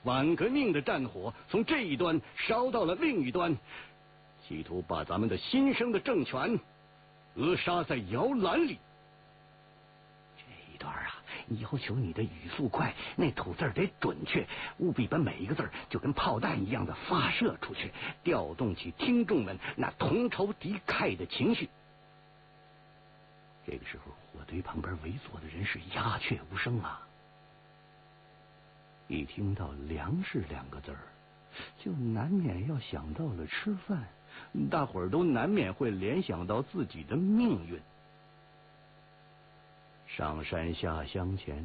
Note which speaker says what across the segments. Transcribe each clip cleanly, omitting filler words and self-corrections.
Speaker 1: 反革命的战火从这一端烧到了另一端，企图把咱们的新生的政权扼杀在摇篮里。
Speaker 2: 这一段啊，要求你的语速快，那吐字得准确，务必把每一个字就跟炮弹一样的发射出去，调动起听众们那同仇敌忾的情绪。这个时候，火堆旁边围坐的人是鸦雀无声啊。一听到粮食2个字儿，就难免要想到了吃饭，大伙儿都难免会联想到自己的命运。上山下乡前，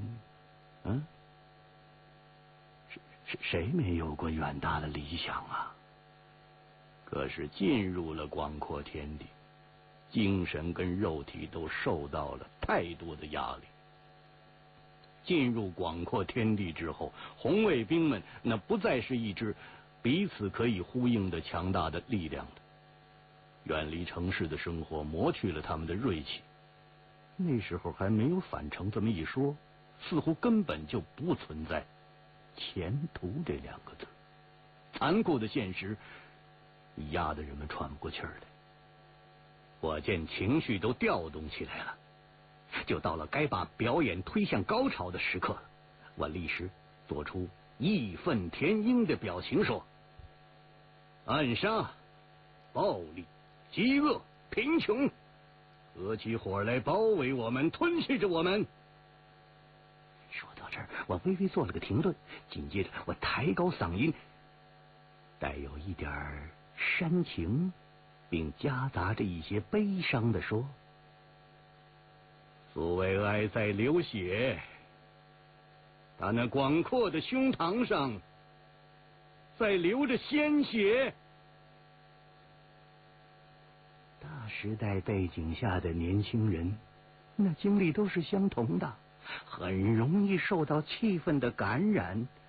Speaker 2: 谁没有过远大的理想啊？可是进入了广阔天地，精神跟肉体都受到了太多的压力。进入广阔天地之后，红卫兵们那不再是一支彼此可以呼应的强大的力量了。远离城市的生活磨去了他们的锐气。那时候还没有返程这么一说，似乎根本就不存在前途这2个字。残酷的现实压得人们喘不过气儿来。我见情绪都调动起来了，就到了该把表演推向高潮的时刻了。我立时做出义愤填膺的表情，说：暗杀、暴力、饥饿、贫穷合起伙来包围我们，吞噬着我们。说到这儿，我微微做了个停顿，紧接着我抬高嗓音，带有一点煽情，并夹杂着一些悲伤地说：苏维埃在流血，他那广阔的胸膛上在流着鲜血。大时代背景下的年轻人，那经历都是相同的，很容易受到气氛的感染，